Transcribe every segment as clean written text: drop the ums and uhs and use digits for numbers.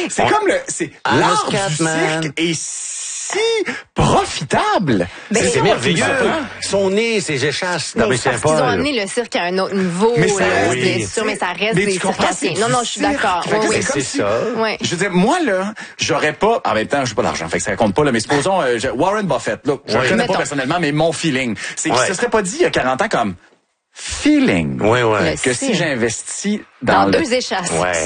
C'est comme c'est l'art du cirque et si profitable. Ben, c'est merveilleux. Son nez, ses échasses dans Saint-Paul. Parce qu'ils ont amené le cirque à un autre niveau. Mais ça, bien sûr, mais ça reste des circassiens. Non, je suis d'accord. Oui, c'est ça. Ouais. Je veux dire, moi, là, j'aurais pas, en même temps, j'ai pas d'argent, fait que ça compte pas, là, mais supposons, Warren Buffett, là, je le connais pas personnellement, mais mon feeling, c'est que ça serait pas dit il y a 40 ans comme feeling. Que si j'investis dans deux échasses.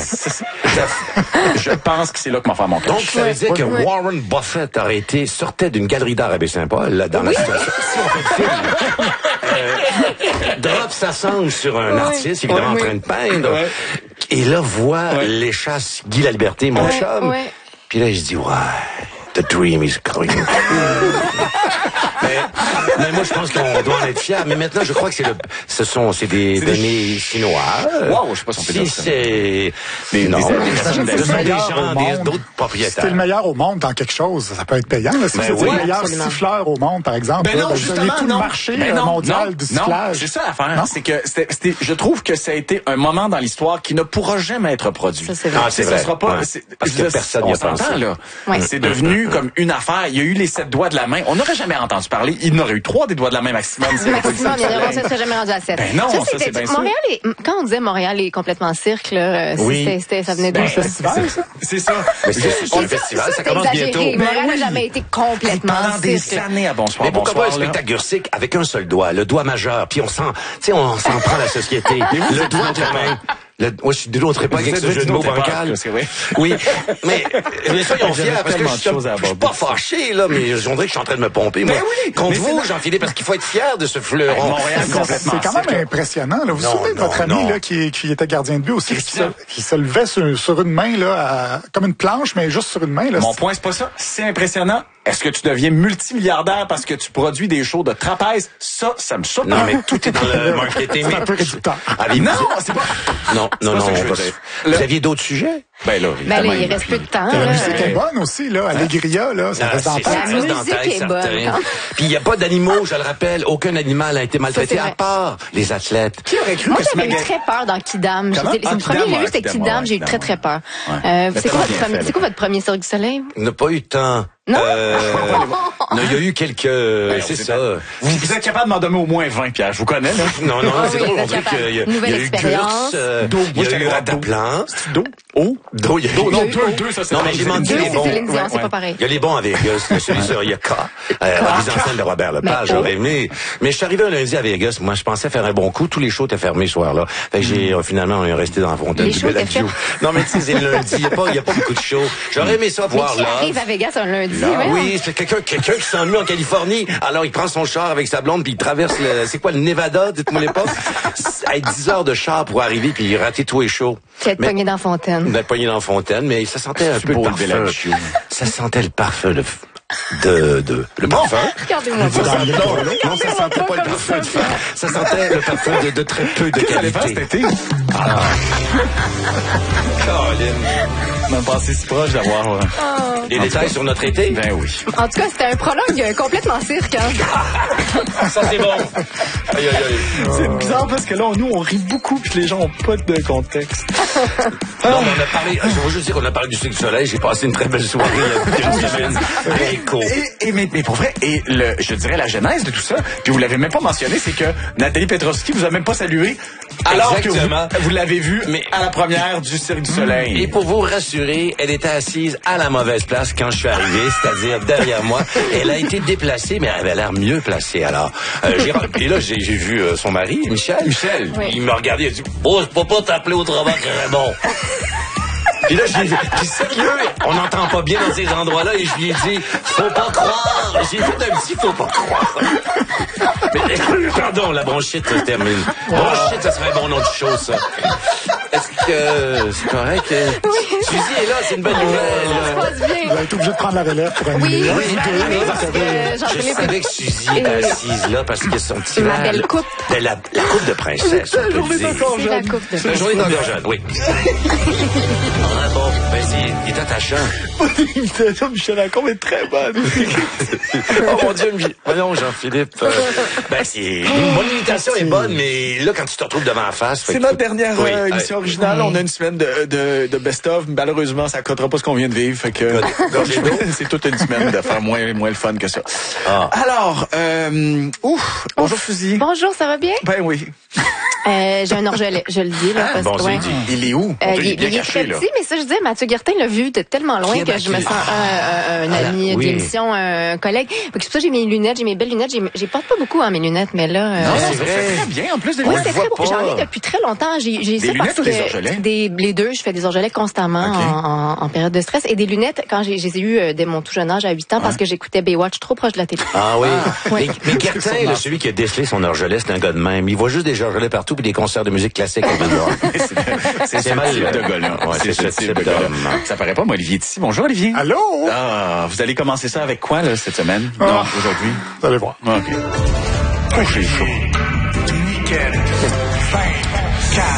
Je pense que c'est là que m'en faire mon cash. Donc, ça veut dire que Warren Buffett sortait d'une galerie d'art à Baie-Saint-Paul, là, dans la situation. Si on fait le film, drop sa sangle sur un artiste, évidemment, en train de peindre, et là, voit l'échasse Guy Laliberté, mon chum. Puis là, je dis, the dream is coming. mais moi, je pense qu'on doit en être fiers. Mais maintenant, je crois que c'est des données chinois. Wow, je sais pas si on peut dire ça. C'est d'autres propriétaires. Si t'es le meilleur au monde dans quelque chose, ça peut être payant. Là. Si c'est le meilleur siffleur au monde, par exemple, vous avez tout le marché mondial du sifflage. C'est ça l'affaire. C'est que je trouve que ça a été un moment dans l'histoire qui ne pourra jamais être produit. Ça, c'est vrai. C'est vrai. Ce sera pas, parce que personne n'y a pensé. C'est devenu comme une affaire. Il y a eu les 7 doigts de la main. On n'aurait jamais entendu parler. Il n'aurait eu 3 des doigts de la main maximum. On ne serait jamais rendu à 7. Ben non, ça c'est bien sûr. Montréal quand on disait Montréal est complètement cirque, là, ça venait d'un festival, ça? C'est ça. Mais c'est un festival, ça commence bientôt. Montréal n'a jamais été complètement pendant cirque. des années à Bonsoir. Mais pourquoi pas un spectacle Gursic avec un seul doigt, le doigt majeur, puis on s'en prend la société. Le doigt de la main. Moi, je suis de l'autre époque avec ce jeu de mots bancal. Oui, mais soyons fiers, parce que je suis pas fâché, là, mais on dirait que je suis en train de me pomper, moi. Contre vous, Jean-Philippe, parce qu'il faut être fier de ce fleuron. C'est quand même impressionnant, là. Vous vous souvenez de votre ami, là, qui était gardien de but aussi, qui se levait sur une main, là, comme une planche, mais juste sur une main, là. Mon point, c'est pas ça. C'est impressionnant. Est-ce que tu deviens multimilliardaire parce que tu produis des shows de trapèze? Ça me surprend. Non, mais tout est dans le marketing. C'est un peu réducteur. Non, c'est pas... Non. Vous aviez d'autres sujets? Ben là, il reste plus de temps. La musique est bonne aussi, là. Allegria, là. Ça reste dans la musique est bonne. Puis il n'y a pas d'animaux, je le rappelle. Aucun animal a été maltraité, à part les athlètes. Qui aurait cru moi, que ce j'avais eu très peur dans Kidam. C'est le premier que j'ai vu, c'était Kidam. J'ai eu très, très peur. C'est quoi votre premier Cirque du Soleil? On n'a pas eu de temps. Non? Il y a eu quelques... c'est ça. Vous êtes capable de m'en donner au moins 20, Pierre. Je vous connais, là. Non, c'est drôle. On dirait qu'il y a eu Gurs, il y a eu Rataplan. Non, deux, ça c'est... Non, mais j'ai menti les bons. C'est pas pareil. Il y a les bons à Vegas. Celui sur Yaka, la mise en scène de Robert Lepage. J'aurais aimé. Mais je suis arrivé un lundi à Vegas. Moi, je pensais faire un bon coup. Tous les shows étaient fermés ce soir-là. Fait que finalement, on est resté dans la fontaine du Bellagio. Non, mais tu sais, c'est le lundi. Il y a pas beaucoup de shows. J'aurais aimé ça voir là. Qui arrive à Vegas un lundi? Oui, c'est quelqu'un qui s'ennuie en Californie. Alors, il prend son char avec sa blonde, puis il traverse c'est quoi, le Nevada, dites-moi l'époque? À 10 heures de char pour arriver, puis il ratait tout et chaud. Puis être pogné dans la fontaine. D'être pogné dans la fontaine, mais ça sentait un peu le parfum. Ça sentait le parfum, le parfum. Regardez-moi Non, ça sentait pas le parfum de fer. Ça sentait le parfum de très peu de qualité. Cet été? Caroline. On a passé si proche d'avoir... Des détails sur notre été? Ben oui. En tout cas, c'était un prologue complètement cirque. Ça, c'est bon. Aïe. C'est bizarre parce que là, nous, on rit beaucoup puis les gens ont pas de contexte. Non, mais on a parlé... Je veux juste dire qu'on a parlé du Cirque du Soleil. J'ai passé une très belle soirée une semaine. Mais pour vrai, je dirais la genèse de tout ça, puis vous l'avez même pas mentionné, c'est que Nathalie Petrowski vous a même pas salué alors que vous l'avez vue à la première du Cirque du Soleil. Et pour vous rassurer, elle était assise à la mauvaise place quand je suis arrivé, c'est-à-dire derrière moi. Elle a été déplacée, mais elle avait l'air mieux placée. Alors, et là, j'ai vu son mari, Michel. Oui. Il me regardait, il a dit « Oh, je peux pas t'appeler autrement que Raymond. » Puis là, puis sérieux, on n'entend pas bien dans ces endroits-là, et je lui ai dit « Faut pas croire. » J'ai fait un petit « Faut pas croire. » Mais, pardon, la bronchite se termine. Bronchite, ça serait un bon nom de chose, ça. Est-ce que c'est correct? Oui. Suzy est là, c'est une bonne nouvelle. Ça se passe bien. Vous avez été obligé de prendre la relève pour un Oui, je savais que Suzy était assise là parce que son petit ma belle coupe. La coupe de princesse, on peut le dire. C'est la coupe de La journée d'encore jeune, oui. Ah bon, vas-y. Il est attachant. L'imitation de Michel Lacombe est très bonne. Oh mon Dieu, non, Jean-Philippe. Mon imitation est bonne, mais là, quand tu te retrouves devant la face... C'est notre dernière émission originale. On a une semaine de best-of. Malheureusement, ça ne coûtera pas ce qu'on vient de vivre. Fait que c'est toute une semaine de faire moins le fun que ça. Ah. Alors, bonjour Suzy. Bonjour, ça va bien? Ben oui. J'ai un orgelet, je le dis. Là, parce que, il est où? Il est très petit, mais ça, je disais, Mathieu Guertin l'a vu de tellement loin que je me sens un ami de l'émission, un collègue. C'est pour ça que j'ai mes lunettes, j'ai mes belles lunettes. J'ai porte pas beaucoup mes lunettes, mais là... Non, c'est très bien. En plus, oui, c'est très beau. J'en ai depuis très longtemps. J'ai des lunettes ou des orgelets? Les deux. Je fais des orgelets constamment en période de stress. Et des lunettes, quand je les ai eues dès mon tout jeune âge, à 8 ans, parce que j'écoutais Baywatch trop proche de la télé. Ah oui. Mais Guertin, celui qui a décelé son orgelet, c'est un gars de même. Il voit juste des orgelets partout puis des concerts de musique classique au Billboard. C'est mal de gars-là. C'est ce type de gars. Ça paraît pas, moi, Olivier est ici. Bonjour, Olivier. Allô? Ah, vous allez commencer ça avec quoi, là, cette semaine? Non, aujourd'hui? Vous allez voir. OK. J'ai chaud. Nickel. 5, 4,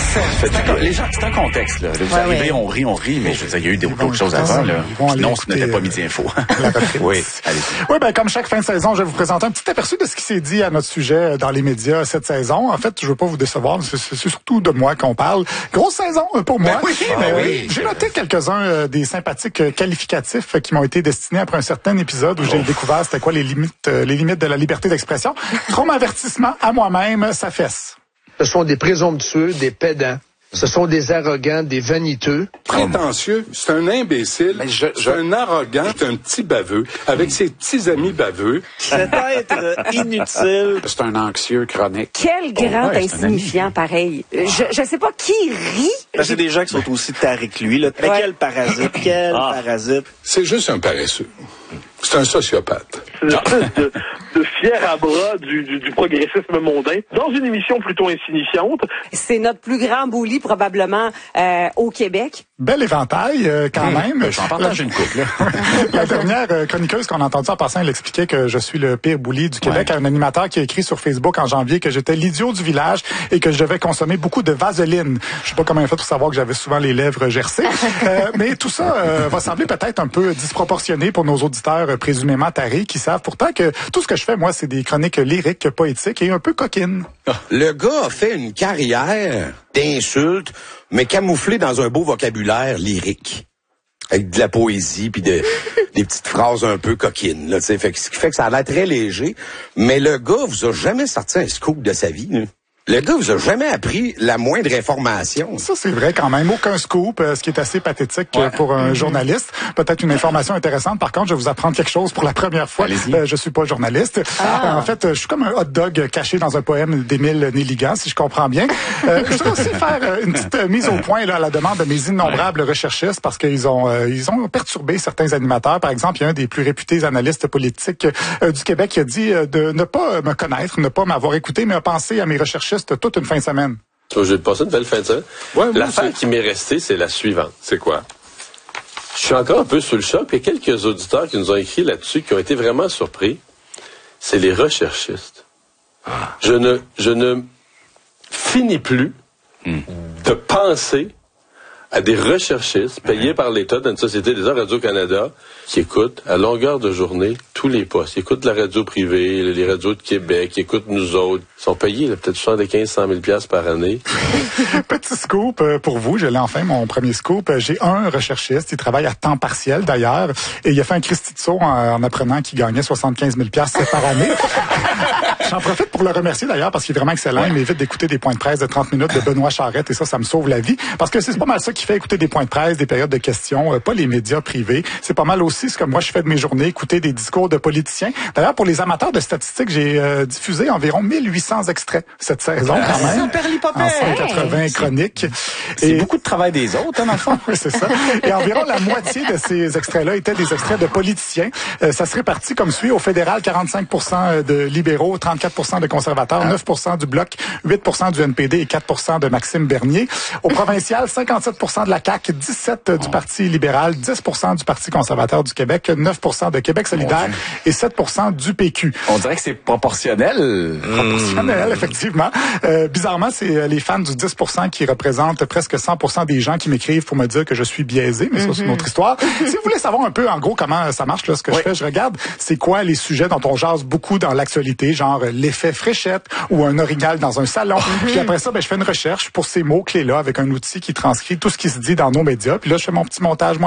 7. Les gens, c'est un contexte, là. Vous arrivez, on rit, mais je veux dire, il y a eu d'autres choses avant, là. Non, ce n'était pas Midi Info. Oui. Oui, ben, comme chaque fin de saison, je vais vous présenter un petit aperçu de ce qui s'est dit à notre sujet dans les médias cette saison. En fait, je veux pas vous décevoir, mais c'est surtout de moi qu'on parle. Grosse saison pour moi. J'ai noté quelques-uns des sympathiques qualificatifs qui m'ont été destinés après un certain épisode où j'ai découvert c'était quoi les limites de la liberté d'expression. Trop m'avertissement à moi-même, ça fesse. Ce sont des présomptueux, des pédants. Ce sont des arrogants, des vaniteux. Prétentieux, c'est un imbécile, c'est un arrogant, c'est un petit baveux, avec ses petits amis baveux. C'est être inutile. C'est un anxieux chronique. Quel grand insignifiant, pareil. Je sais pas qui rit. C'est des gens qui sont aussi tarés que lui, là. Mais quel parasite, parasite. C'est juste un paresseux. C'est un sociopathe. C'est une espèce de fier à bras du progressisme mondain, dans une émission plutôt insignifiante. C'est notre plus grand bully, probablement, au Québec. Bel éventail, quand même. J'en partage une couple, là. La dernière chroniqueuse qu'on a entendue en passant, elle expliquait que je suis le pire bully du Québec à un animateur qui a écrit sur Facebook en janvier que j'étais l'idiot du village et que je devais consommer beaucoup de vaseline. Je sais pas comment elle a fait pour savoir que j'avais souvent les lèvres gercées. Mais tout ça va sembler peut-être un peu disproportionné pour nos auditeurs présumément tarés qui savent pourtant que tout ce que je fais, moi, c'est des chroniques lyriques, poétiques et un peu coquines. Le gars a fait une carrière d'insultes, mais camouflée dans un beau vocabulaire lyrique. Avec de la poésie puis des petites phrases un peu coquines, là, tu sais. Ce qui fait que ça a l'air très léger. Mais le gars vous a jamais sorti un scoop de sa vie, là. Le gars vous a jamais appris la moindre information. Ça, c'est vrai quand même. Aucun scoop, ce qui est assez pathétique pour un journaliste. Peut-être une information intéressante. Par contre, je vais vous apprendre quelque chose pour la première fois. Je suis pas journaliste. En fait, je suis comme un hot dog caché dans un poème d'Émile Nelligan, si je comprends bien. Je voudrais aussi faire une petite mise au point là, à la demande de mes innombrables recherchistes parce qu'ils ont perturbé certains animateurs. Par exemple, il y a un des plus réputés analystes politiques du Québec qui a dit de ne pas me connaître, ne pas m'avoir écouté, mais a pensé à mes recherchistes toute une fin de semaine. J'ai passé une belle fin de semaine. L'affaire qui m'est restée, c'est la suivante. C'est quoi? Je suis encore un peu sous le choc. Il y a quelques auditeurs qui nous ont écrit là-dessus qui ont été vraiment surpris. C'est les recherchistes. Je ne finis plus de penser à des recherchistes payés par l'État d'une société des arts Radio-Canada qui écoutent à longueur de journée tous les postes. Ils écoutent la radio privée, les radios de Québec, ils écoutent nous autres. Ils sont payés peut-être 75-100 000 $ par année. Petit scoop pour vous, je l'ai enfin, mon premier scoop. J'ai un recherchiste, il travaille à temps partiel d'ailleurs, et il a fait un Christy de saut en apprenant qu'il gagnait 75 000 $ par année. J'en profite pour le remercier d'ailleurs parce qu'il est vraiment excellent. Il m'évite d'écouter des points de presse de 30 minutes de Benoît Charette et ça me sauve la vie. Parce que c'est pas mal ça qui fait écouter des points de presse, des périodes de questions, pas les médias privés. C'est pas mal aussi ce que moi je fais de mes journées, écouter des discours de politiciens. D'ailleurs, pour les amateurs de statistiques, j'ai diffusé environ 1800 extraits cette saison quand même. En 180 chroniques. C'est beaucoup de travail des autres, hein, dans le fond. Oui, c'est ça. Et environ la moitié de ces extraits-là étaient des extraits de politiciens. Ça se répartit comme suit. Au fédéral, 45% de libéraux, 35% 44% de conservateurs, 9% du Bloc, 8% du NPD et 4% de Maxime Bernier. Au provincial, 57% de la CAQ, 17% du Parti libéral, 10% du Parti conservateur du Québec, 9% de Québec solidaire et 7% du PQ. On dirait que c'est proportionnel. Proportionnel, effectivement. Bizarrement, c'est les fans du 10% qui représentent presque 100% des gens qui m'écrivent pour me dire que je suis biaisé, mais ça, c'est une autre histoire. Si vous voulez savoir un peu, en gros, comment ça marche, là, ce que je fais, je regarde c'est quoi les sujets dont on jase beaucoup dans l'actualité, genre l'effet fréchette ou un orignal dans un salon. Puis après ça, je fais une recherche pour ces mots-clés-là avec un outil qui transcrit tout ce qui se dit dans nos médias. Puis là, je fais mon petit montage moi